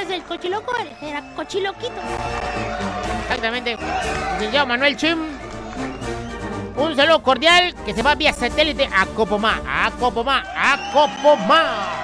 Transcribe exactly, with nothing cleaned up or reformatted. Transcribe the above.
el cochiloco era cochiloquito. Exactamente. Licenciado Manuel Chim. Un saludo cordial que se va vía satélite a Copomá. A Copomá. A Copomá.